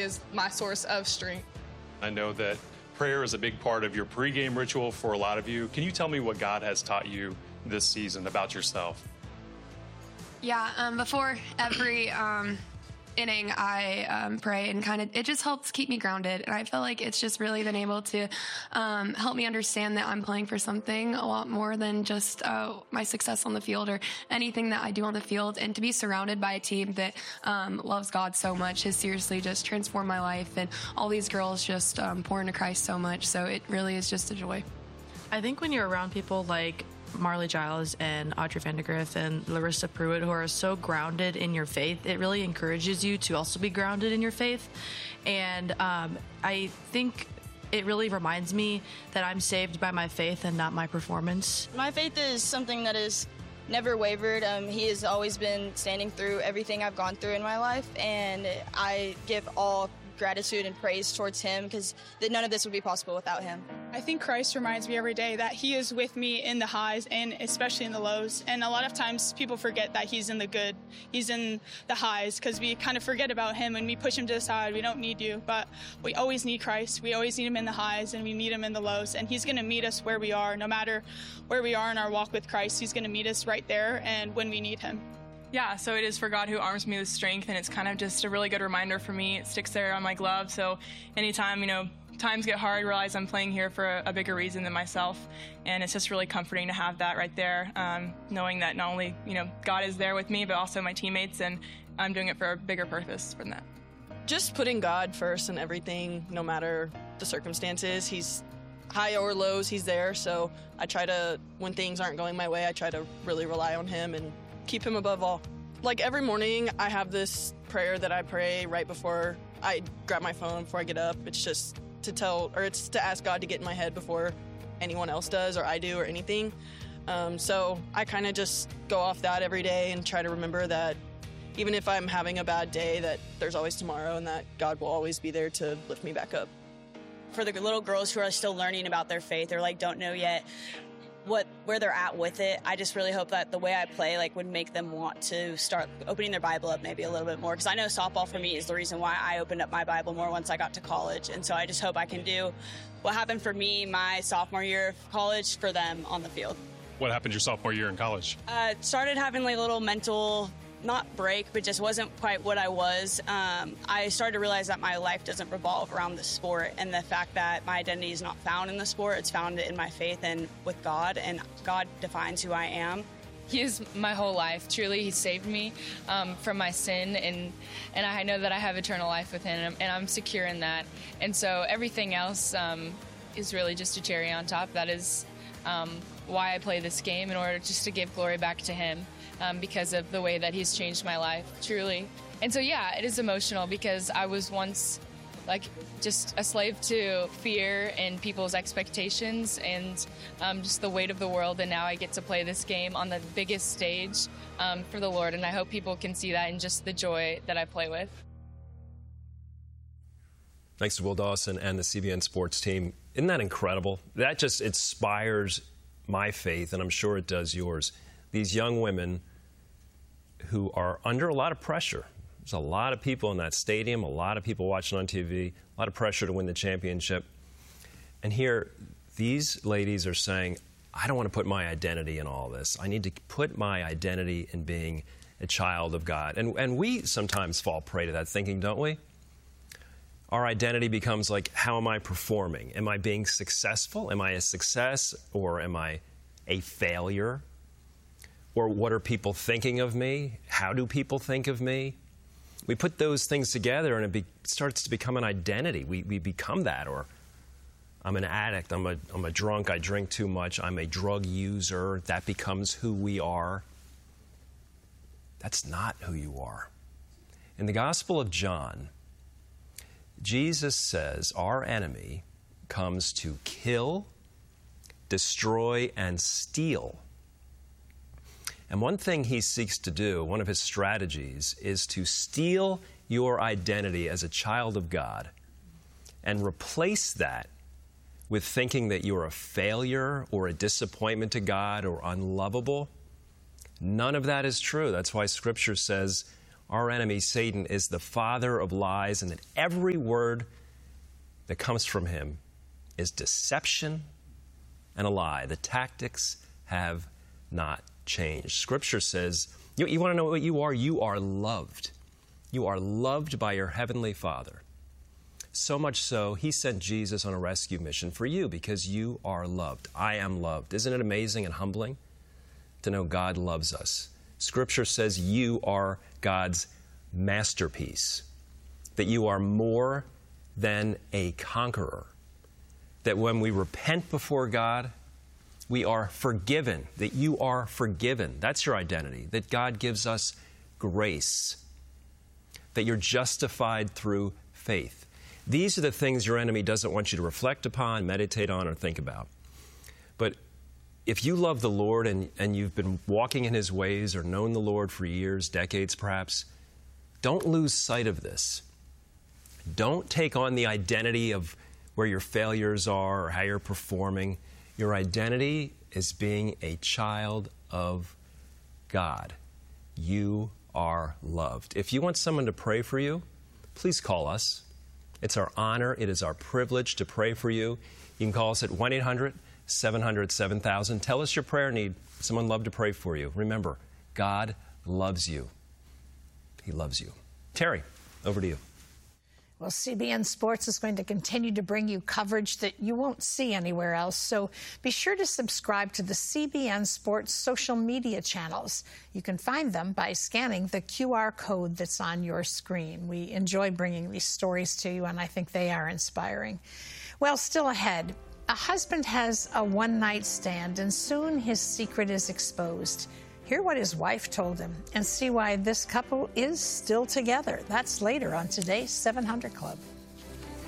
is my source of strength. I know that prayer is a big part of your pregame ritual for a lot of you. Can you tell me what God has taught you this season about yourself? Yeah, before every inning, I pray, and it just helps keep me grounded. And I feel like it's just really been able to help me understand that I'm playing for something a lot more than just my success on the field or anything that I do on the field. And to be surrounded by a team that loves God so much has seriously just transformed my life. And all these girls just pour into Christ so much. So it really is just a joy. I think when you're around people like Marley Giles and Audrey Vandegrift and Larissa Pruitt, who are so grounded in your faith, it really encourages you to also be grounded in your faith. And I think it really reminds me that I'm saved by my faith and not my performance. My faith is something that has never wavered. He has always been standing through everything I've gone through in my life, and I give all gratitude and praise towards him because none of this would be possible without him. I think Christ reminds me every day that he is with me in the highs and especially in the lows. And a lot of times people forget that he's in the good, he's in the highs, because we kind of forget about him and we push him to the side. We don't need you, but we always need Christ. We always need him in the highs and we need him in the lows. And he's going to meet us where we are. No matter where we are in our walk with Christ, he's going to meet us right there and when we need him. Yeah, so it is for God who arms me with strength, and it's kind of just a really good reminder for me. It sticks there on my glove, so anytime, times get hard, I realize I'm playing here for a bigger reason than myself, and it's just really comforting to have that right there, knowing that not only, God is there with me, but also my teammates, and I'm doing it for a bigger purpose than that. Just putting God first in everything, no matter the circumstances. He's high or lows, he's there, so I try to, when things aren't going my way, I try to really rely on him and keep him above all. Like every morning, I have this prayer that I pray right before I grab my phone, before I get up. It's just it's to ask God to get in my head before anyone else does or I do or anything. So I kind of just go off that every day and try to remember that even if I'm having a bad day, that there's always tomorrow and that God will always be there to lift me back up. For the little girls who are still learning about their faith or don't know yet where they're at with it, I just really hope that the way I play would make them want to start opening their Bible up maybe a little bit more, because I know softball for me is the reason why I opened up my Bible more once I got to college. And so I just hope I can do what happened for me my sophomore year of college for them on the field. What happened your sophomore year in college? Started having a little mental, not break, but just wasn't quite what I was. I started to realize that my life doesn't revolve around the sport, and the fact that my identity is not found in the sport, it's found in my faith and with God, and God defines who I am. He is my whole life. Truly, he saved me from my sin, and I know that I have eternal life with him, and I'm secure in that. And so everything else is really just a cherry on top. That is why I play this game, in order just to give glory back to him. Because of the way that he's changed my life, truly. And so, yeah, it is emotional because I was once just a slave to fear and people's expectations and just the weight of the world. And now I get to play this game on the biggest stage for the Lord. And I hope people can see that in just the joy that I play with. Thanks to Will Dawson and the CBN Sports team. Isn't that incredible? That just inspires my faith, and I'm sure it does yours. These young women who are under a lot of pressure. There's a lot of people in that stadium, a lot of people watching on TV, a lot of pressure to win the championship. And here, these ladies are saying, I don't want to put my identity in all this. I need to put my identity in being a child of God. And we sometimes fall prey to that thinking, don't we? Our identity becomes how am I performing? Am I being successful? Am I a success, or am I a failure? Or what are people thinking of me? How do people think of me? We put those things together and it starts to become an identity. We become that. Or I'm an addict, I'm a drunk, I drink too much, I'm a drug user. That becomes who we are. That's not who you are. In the Gospel of John, Jesus says our enemy comes to kill, destroy, and steal. And one thing he seeks to do, one of his strategies, is to steal your identity as a child of God and replace that with thinking that you're a failure or a disappointment to God or unlovable. None of that is true. That's why Scripture says our enemy, Satan, is the father of lies, and that every word that comes from him is deception and a lie. The tactics have not changed. Scripture says, you want to know what you are? You are loved. You are loved by your heavenly Father. So much so, he sent Jesus on a rescue mission for you because you are loved. I am loved. Isn't it amazing and humbling to know God loves us? Scripture says you are God's masterpiece, that you are more than a conqueror, that when we repent before God, we are forgiven, that you are forgiven. That's your identity, that God gives us grace, that you're justified through faith. These are the things your enemy doesn't want you to reflect upon, meditate on, or think about. But if you love the Lord and you've been walking in his ways or known the Lord for years, decades perhaps, don't lose sight of this. Don't take on the identity of where your failures are or how you're performing. Your identity is being a child of God. You are loved. If you want someone to pray for you, please call us. It's our honor. It is our privilege to pray for you. You can call us at 1-800-700-7000. Tell us your prayer need. Someone would love to pray for you. Remember, God loves you. He loves you. Terry, over to you. Well, CBN Sports is going to continue to bring you coverage that you won't see anywhere else. So be sure to subscribe to the CBN Sports social media channels. You can find them by scanning the QR code that's on your screen. We enjoy bringing these stories to you, and I think they are inspiring. Well, still ahead, a husband has a one-night stand, and soon his secret is exposed. Hear what his wife told him and see why this couple is still together. That's later on today's 700 Club.